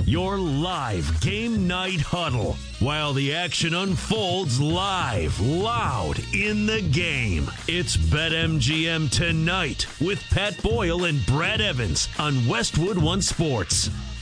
your live game night huddle, while the action unfolds live, loud in the game. It's BetMGM Tonight with Pat Boyle and Brad Evans on Westwood One Sports.